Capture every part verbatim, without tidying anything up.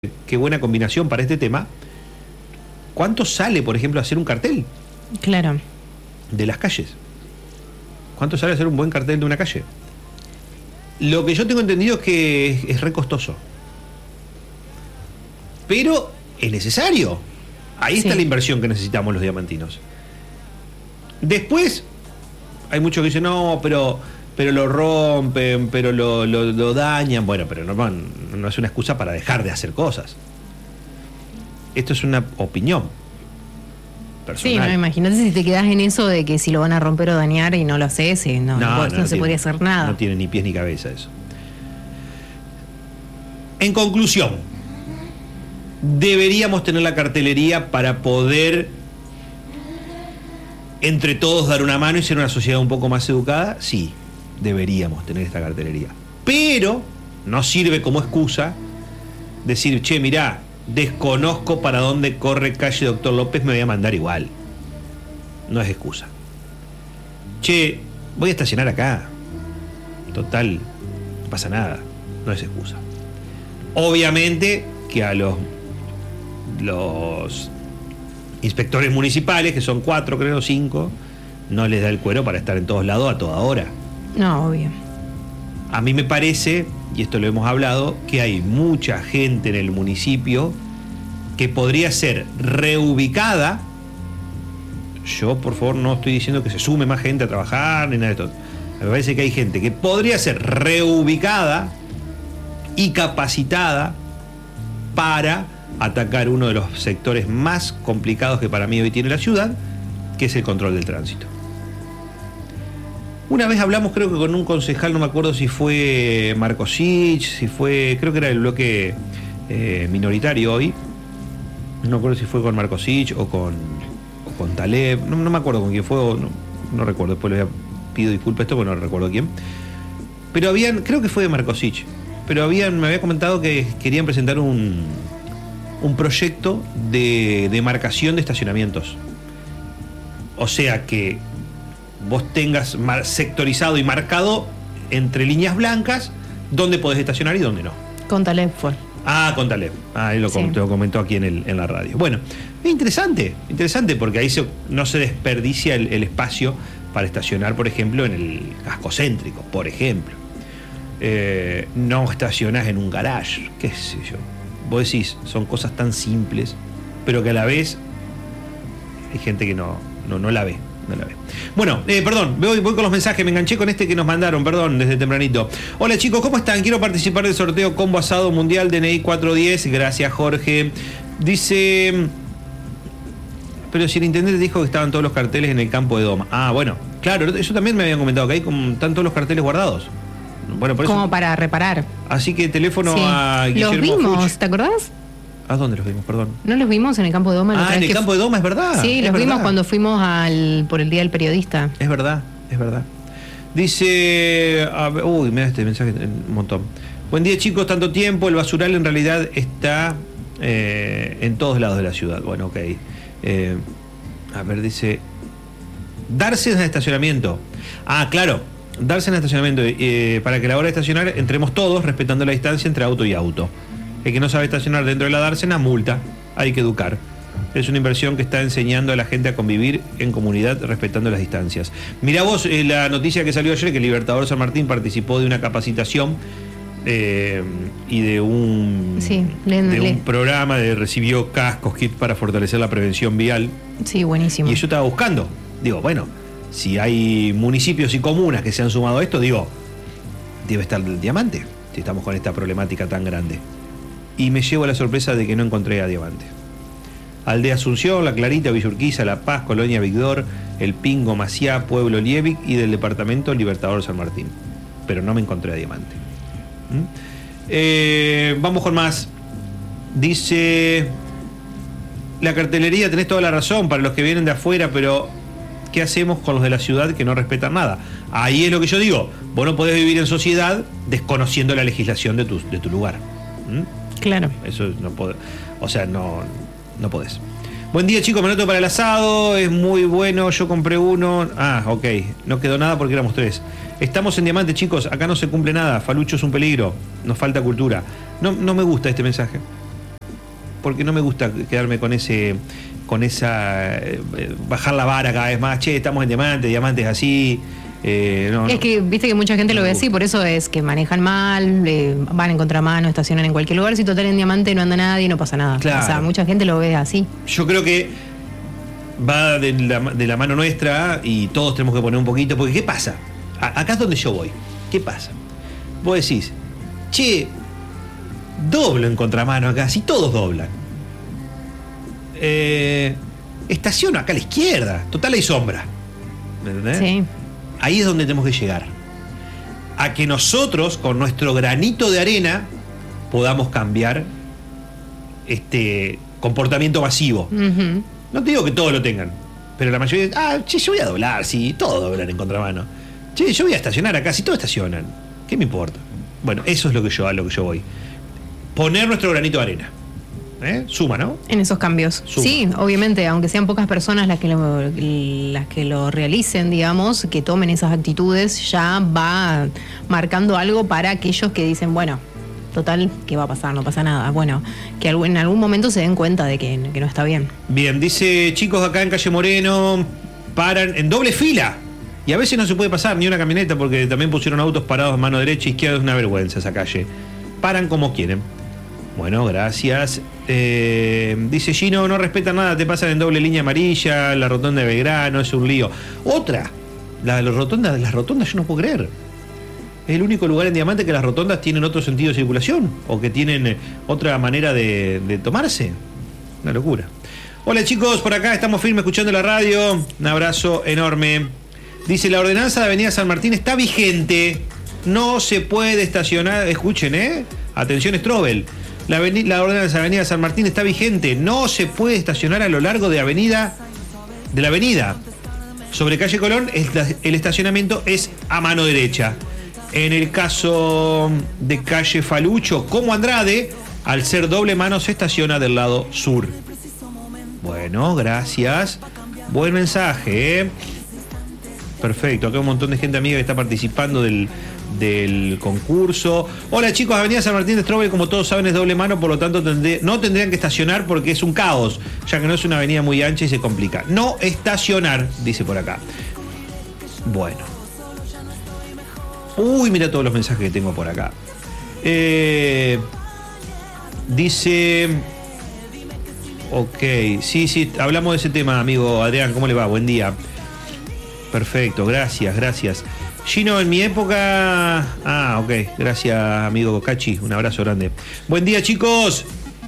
qué buena combinación para este tema. ¿Cuánto sale, por ejemplo, hacer un cartel? Claro. De las calles. ¿Cuánto sale hacer un buen cartel de una calle? Lo que yo tengo entendido es que es, es re costoso. Pero es necesario. Ahí sí está la inversión que necesitamos los diamantinos. Después, hay muchos que dicen, no, pero, pero lo rompen, pero lo, lo, lo dañan. Bueno, pero no, no es una excusa para dejar de hacer cosas. Esto es una opinión personal. Sí, no, imagínate si te quedas en eso de que si lo van a romper o dañar y no lo haces, y no, no, no, no, no se podría hacer nada. No tiene ni pies ni cabeza eso. En conclusión, deberíamos tener la cartelería para poder entre todos dar una mano y ser una sociedad un poco más educada. Sí, deberíamos tener esta cartelería. Pero no sirve como excusa decir, che, mirá, desconozco para dónde corre calle Doctor López, me voy a mandar igual. No es excusa. Che, voy a estacionar acá. Total, no pasa nada. No es excusa. Obviamente que a los, los inspectores municipales, que son cuatro, creo, cinco, no les da el cuero para estar en todos lados a toda hora. No, obvio. A mí me parece, y esto lo hemos hablado, que hay mucha gente en el municipio que podría ser reubicada. Yo, por favor, no estoy diciendo que se sume más gente a trabajar ni nada de esto. Me parece que hay gente que podría ser reubicada y capacitada para atacar uno de los sectores más complicados que para mí hoy tiene la ciudad, que es el control del tránsito. Una vez hablamos, creo que con un concejal, no me acuerdo si fue Marcosich, si fue, creo que era el bloque eh, minoritario hoy, no me acuerdo si fue con Marcosich o con, o con Taleb, no, no me acuerdo con quién fue, no, no recuerdo, después le pido disculpas esto, porque no recuerdo quién, pero habían, creo que fue de Marcosich, pero habían, me había comentado que querían presentar un, un proyecto de demarcación de estacionamientos, o sea que vos tengas sectorizado y marcado entre líneas blancas dónde podés estacionar y dónde no. Con Taleb fue. Ah, con Taleb. Ah, él lo, sí. lo comentó aquí en, el, en la radio. Bueno, es interesante, interesante porque ahí se, no se desperdicia el, el espacio para estacionar, por ejemplo, en el casco céntrico, por ejemplo. Eh, no estacionás en un garage, qué sé yo. Vos decís, son cosas tan simples, pero que a la vez hay gente que no, no, no la ve. No la ve. Bueno, eh, perdón, voy, voy con los mensajes, me enganché con este que nos mandaron, perdón, desde tempranito. Hola chicos, ¿cómo están? Quiero participar del sorteo Combo Asado Mundial D N I cuatrocientos diez, gracias Jorge. Dice, pero si el intendente dijo que estaban todos los carteles en el campo de Doma. Ah, bueno, claro, eso también me habían comentado, que ahí están todos los carteles guardados. Bueno, por eso, como para reparar. Así que teléfono sí. a Guillermo Los vimos, Fuch. ¿Te acordás? ¿A dónde los vimos? Perdón. ¿No los vimos en el campo de Doma? Ah, en el campo de Doma, es verdad. Sí, es los verdad. vimos cuando fuimos al por el Día del Periodista. Es verdad, es verdad. Dice, a ver, uy, mira este mensaje, un montón. Buen día chicos, tanto tiempo, el basural en realidad está eh, en todos lados de la ciudad. Bueno, ok. Eh, a ver, dice, darse en el estacionamiento. Ah, claro, darse en el estacionamiento, eh, para que a la hora de estacionar entremos todos respetando la distancia entre auto y auto. El que no sabe estacionar dentro de la dársena, multa. Hay que educar. Es una inversión que está enseñando a la gente a convivir en comunidad respetando las distancias. Mirá vos eh, la noticia que salió ayer, que el Libertador San Martín participó de una capacitación eh, y de un, sí, le, de le. un programa, de recibió cascos, kits para fortalecer la prevención vial. Sí, buenísimo. Y yo estaba buscando. Digo, bueno, si hay municipios y comunas que se han sumado a esto, digo, debe estar el Diamante, si estamos con esta problemática tan grande. Y me llevo a la sorpresa de que no encontré a Diamante. Aldea Asunción, La Clarita, Villurquiza, La Paz, Colonia Vigdor, El Pingo, Maciá, Pueblo Liebig y del departamento Libertador San Martín. Pero no me encontré a Diamante. ¿Mm? Eh, vamos con más. Dice, la cartelería, tenés toda la razón para los que vienen de afuera, pero ¿qué hacemos con los de la ciudad que no respetan nada? Ahí es lo que yo digo. Vos no podés vivir en sociedad desconociendo la legislación de tu, de tu lugar. ¿Mm? Claro. Eso no puede, o sea, no, no podés. Buen día chicos, me anoto para el asado, es muy bueno, yo compré uno. Ah, ok, no quedó nada porque éramos tres. Estamos en Diamante chicos, acá no se cumple nada, Falucho es un peligro, nos falta cultura. No, no me gusta este mensaje. porque no me gusta quedarme con ese, con esa, eh, bajar la vara cada vez más, che, estamos en diamante, diamantes así. Eh, no, es no, que, viste que mucha gente no lo ve así, por eso es que manejan mal, eh, van en contramano, estacionan en cualquier lugar, si total en diamante no anda nadie, no pasa nada. Claro. O sea, mucha gente lo ve así. Yo creo que va de la, de la mano nuestra y todos tenemos que poner un poquito, porque ¿qué pasa? A, acá es donde yo voy. ¿Qué pasa? Vos decís, che, doblo en contramano acá, si todos doblan. Eh, estaciono acá a la izquierda, total hay sombra. ¿Me entendés? Sí. Ahí es donde tenemos que llegar. A que nosotros, con nuestro granito de arena, podamos cambiar este comportamiento masivo. Uh-huh. No te digo que todos lo tengan, pero la mayoría, ah, che, yo voy a doblar, sí, todos doblan en contramano. Che, yo voy a estacionar acá, si todos estacionan, ¿qué me importa? Bueno, eso es lo que yo, a lo que yo voy. Poner nuestro granito de arena. ¿Eh? Suma, ¿no? En esos cambios. Suma. Sí, obviamente, aunque sean pocas personas las que lo, las que lo realicen, digamos, que tomen esas actitudes, ya va marcando algo para aquellos que dicen, bueno, total, ¿qué va a pasar? No pasa nada. Bueno, que en algún momento se den cuenta de que, que no está bien. Bien, dice, chicos, acá en Calle Moreno paran en doble fila. Y a veces no se puede pasar ni una camioneta porque también pusieron autos parados mano derecha e izquierda. Es una vergüenza esa calle. Paran como quieren. Bueno, gracias. Eh, dice Gino, no respetan nada, te pasan en doble línea amarilla, la rotonda de Belgrano, es un lío. Otra, la, la rotonda, las rotondas yo no puedo creer. Es el único lugar en Diamante que las rotondas tienen otro sentido de circulación o que tienen eh, otra manera de, de tomarse. Una locura. Hola chicos, por acá estamos firmes escuchando la radio. Un abrazo enorme. Dice, la ordenanza de Avenida San Martín está vigente. No se puede estacionar. Escuchen, ¿eh? Atención, Strobel. La, la ordenanza de Avenida San Martín está vigente. No se puede estacionar a lo largo de avenida de la avenida. Sobre calle Colón, el estacionamiento es a mano derecha. En el caso de calle Falucho, como Andrade, al ser doble mano se estaciona del lado sur. Bueno, gracias. Buen mensaje, ¿eh? Perfecto. Acá hay un montón de gente amiga que está participando del... del concurso. Hola chicos, Avenida San Martín de Strobel, como todos saben, es doble mano, por lo tanto tendré, no tendrían que estacionar porque es un caos, ya que no es una avenida muy ancha y se complica. No estacionar, dice por acá. Bueno. Uy, mira todos los mensajes que tengo por acá. Eh, dice... Ok, sí, sí, hablamos de ese tema, amigo Adrián, ¿cómo le va? Buen día. Perfecto, gracias, gracias. Gino, en mi época... Ah, ok, gracias amigo Cachi, un abrazo grande. Buen día chicos.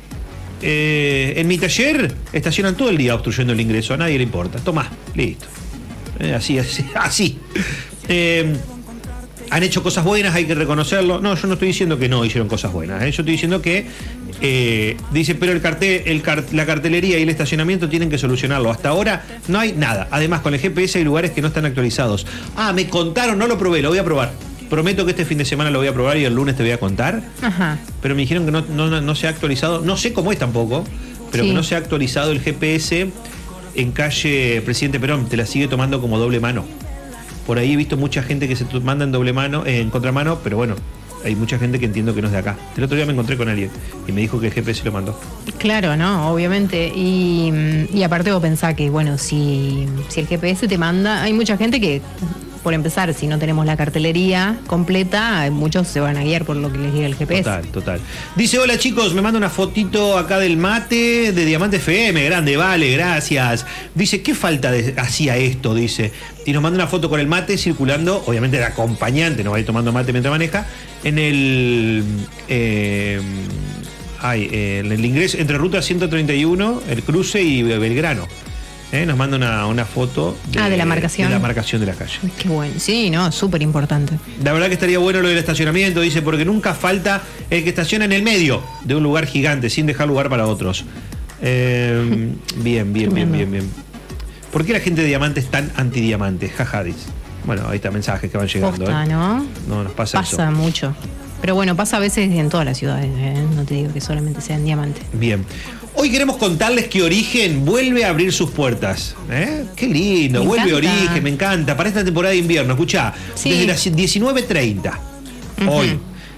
Eh, en mi taller estacionan todo el día obstruyendo el ingreso, a nadie le importa. Tomá, listo. Eh, así, así, así. Eh, han hecho cosas buenas, hay que reconocerlo. No, yo no estoy diciendo que no hicieron cosas buenas, ¿eh? Yo estoy diciendo que eh, dice, pero el cartel, el cart, la cartelería y el estacionamiento tienen que solucionarlo. Hasta ahora no hay nada. Además, con el G P S hay lugares que no están actualizados. Ah, me contaron, no lo probé, lo voy a probar. Prometo que este fin de semana lo voy a probar y el lunes te voy a contar. Ajá. Pero me dijeron que no, no, no se ha actualizado. No sé cómo es tampoco, pero sí, que no se ha actualizado el G P S en calle Presidente Perón. Te la sigue tomando como doble mano. Por ahí he visto mucha gente que se manda en doble mano, eh, en contramano, pero bueno, hay mucha gente que entiendo que no es de acá. El otro día me encontré con alguien y me dijo que el G P S lo mandó. Claro, no, obviamente. Y, y aparte vos pensás que, bueno, si, si el G P S te manda, hay mucha gente que, por empezar, si no tenemos la cartelería completa, muchos se van a guiar por lo que les diga el G P S. Total, total. Dice, hola chicos, me manda una fotito acá del mate de Diamante F M, grande, vale, gracias. Dice, ¿qué falta de, hacía esto? Dice, y nos manda una foto con el mate circulando, obviamente el acompañante, no va a ir tomando mate mientras maneja, en el... Eh, ay, en el ingreso entre ruta ciento treinta y uno, el cruce y Belgrano. Eh, nos manda una, una foto de, ah, de la marcación de la marcación de la calle. Qué bueno, sí, no, súper importante. La verdad que estaría bueno lo del estacionamiento, dice, porque nunca falta el que estaciona en el medio de un lugar gigante, sin dejar lugar para otros. Eh, bien, bien, bien, bien, bien. ¿Por qué la gente de Diamante es tan antidiamante? Jaja, dice. Bueno, ahí está mensajes que van llegando. Posta, ¿eh? ¿No? No, nos pasa, pasa eso. Pasa mucho. Pero bueno, pasa a veces en todas las ciudades, ¿eh? No te digo que solamente sea en Diamante. Bien. Hoy queremos contarles que Origen vuelve a abrir sus puertas. ¿Eh? Qué lindo, me vuelve encanta. Origen, me encanta. Para esta temporada de invierno, escuchá, sí, desde las diecinueve treinta, uh-huh, hoy,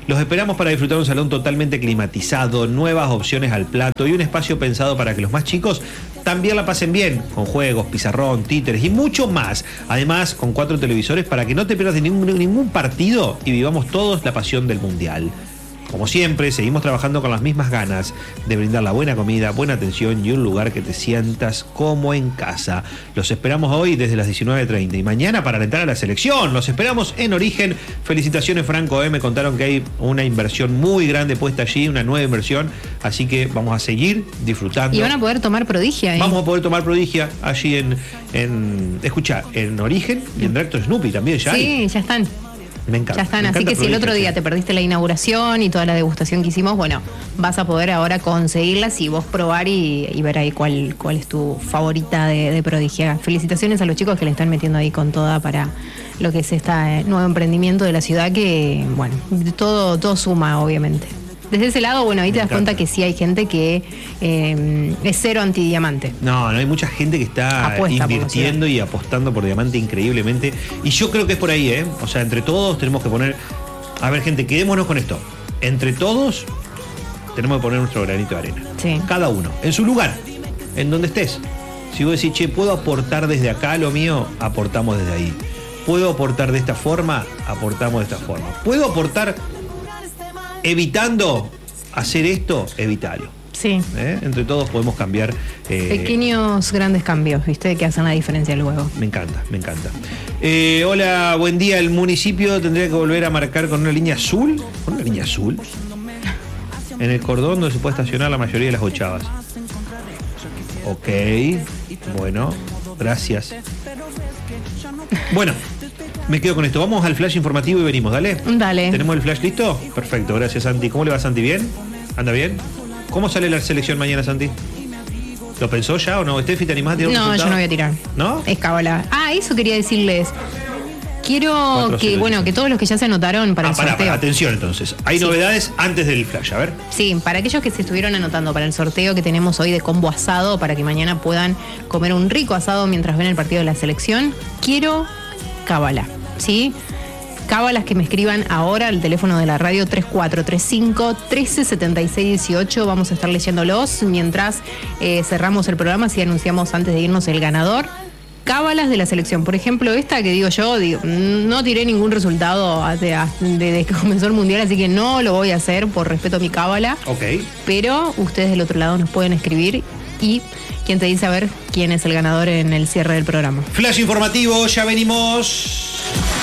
Los esperamos para disfrutar un salón totalmente climatizado, nuevas opciones al plato y un espacio pensado para que los más chicos también la pasen bien, con juegos, pizarrón, títeres y mucho más. Además, con cuatro televisores para que no te pierdas de ningún, ningún partido y vivamos todos la pasión del Mundial. Como siempre, seguimos trabajando con las mismas ganas de brindar la buena comida, buena atención y un lugar que te sientas como en casa. Los esperamos hoy desde las diecinueve treinta y mañana para alentar a la selección. Los esperamos en Origen. Felicitaciones, Franco. Eh. Me contaron que hay una inversión muy grande puesta allí, una nueva inversión. Así que vamos a seguir disfrutando. Y van a poder tomar Prodigia. ¿eh? Vamos a poder tomar Prodigia allí en, en escucha, en Origen y en Directo Snoopy también ya. Sí, hay. ya están. Me encanta. Ya están, me así encanta que si el otro día sí. te perdiste la inauguración y toda la degustación que hicimos, bueno, vas a poder ahora conseguirlas y vos probar y, y ver ahí cuál, cuál es tu favorita de, de Prodigia. Felicitaciones a los chicos que le están metiendo ahí con toda para lo que es este nuevo emprendimiento de la ciudad que, bueno, todo, todo suma, obviamente. Desde ese lado, bueno, ahí te das cuenta que sí hay gente que eh, es cero antidiamante. No, no hay mucha gente que está Apuesta invirtiendo y apostando por diamante increíblemente. Y yo creo que es por ahí, ¿eh? O sea, entre todos tenemos que poner... A ver, gente, quedémonos con esto. Entre todos tenemos que poner nuestro granito de arena. Sí. Cada uno, en su lugar, en donde estés. Si vos decís, che, ¿puedo aportar desde acá lo mío? Aportamos desde ahí. ¿Puedo aportar de esta forma? Aportamos de esta forma. ¿Puedo aportar... evitando hacer esto, evítalo. Sí. ¿Eh? Entre todos podemos cambiar. Eh, Pequeños, grandes cambios, ¿viste? Que hacen la diferencia luego. Me encanta, me encanta. Eh, hola, buen día. El municipio tendría que volver a marcar con una línea azul. ¿Con una línea azul? En el cordón donde se puede estacionar la mayoría de las ochavas. Ok. Bueno, gracias. Bueno. Me quedo con esto. Vamos al flash informativo y venimos, dale. Dale. ¿Tenemos el flash listo? Perfecto, gracias, Santi. ¿Cómo le va, Santi? ¿Bien? ¿Anda bien? ¿Cómo sale la selección mañana, Santi? ¿Lo pensó ya o no? Steffi, ¿te animás a tirar un No, resultado? yo no voy a tirar. ¿No? Es cábala. Ah, eso quería decirles. Quiero que, bueno, que todos los que ya se anotaron para ah, el pará, sorteo. pará, atención entonces. Hay Sí. novedades antes del flash, a ver. Sí, para aquellos que se estuvieron anotando para el sorteo que tenemos hoy de combo asado, para que mañana puedan comer un rico asado mientras ven el partido de la selección, quiero cábala, ¿sí? Cábalas que me escriban ahora al teléfono de la radio tres cuatro tres cinco, uno tres siete seis uno ocho. Vamos a estar leyéndolos mientras eh, cerramos el programa, si anunciamos antes de irnos el ganador. Cábalas de la selección. Por ejemplo, esta que digo yo, digo, no tiré ningún resultado desde de que comenzó el Mundial, así que no lo voy a hacer por respeto a mi cábala. Ok. Pero ustedes del otro lado nos pueden escribir y quien te dice a ver quién es el ganador en el cierre del programa. Flash informativo, ya venimos.